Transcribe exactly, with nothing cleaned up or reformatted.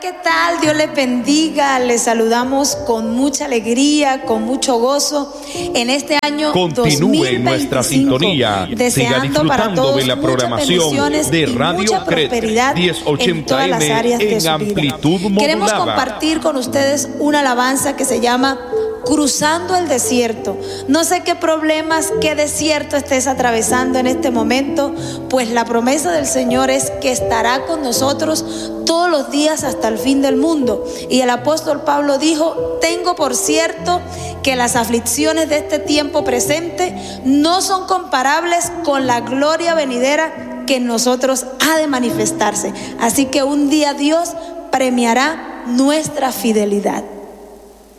¿Qué tal? Dios les bendiga. Les saludamos con mucha alegría, con mucho gozo en este año Continúe en nuestra sintonía. Siga disfrutando de la programación de Radio Cret diez ochenta M en amplitud modulada. Queremos compartir con ustedes una alabanza que se llama Cruzando el desierto. No sé qué problemas, qué desierto estés atravesando en este momento, pues la promesa del Señor es que estará con nosotros todos los días hasta el fin del mundo. Y el apóstol Pablo dijo: tengo por cierto que las aflicciones de este tiempo presente no son comparables con la gloria venidera que en nosotros ha de manifestarse. Así que un día Dios premiará nuestra fidelidad.